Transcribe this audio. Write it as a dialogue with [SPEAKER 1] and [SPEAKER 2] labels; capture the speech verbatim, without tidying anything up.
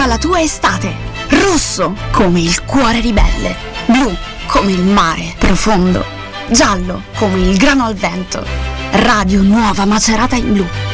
[SPEAKER 1] la tua estate. Rosso come il cuore ribelle, blu come il mare profondo, giallo come il grano al vento. Radio Nuova Macerata in blu.